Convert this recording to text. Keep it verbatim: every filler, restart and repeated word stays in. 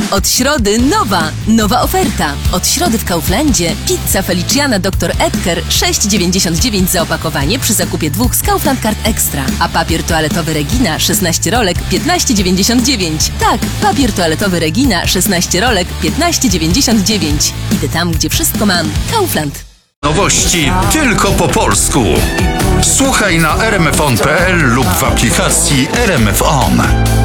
Od środy nowa, nowa oferta. Od środy w Kauflandzie pizza Feliciana doktor Edgar sześć dziewięćdziesiąt dziewięć za opakowanie przy zakupie dwóch z Kaufland Card Extra. A papier toaletowy Regina szesnaście rolek piętnaście dziewięćdziesiąt dziewięć. Tak, papier toaletowy Regina szesnaście rolek piętnaście dziewięćdziesiąt dziewięć. Idę tam, gdzie wszystko mam. Kaufland. Nowości tylko po polsku. Słuchaj na r m f on kropka p l lub w aplikacji R M F On.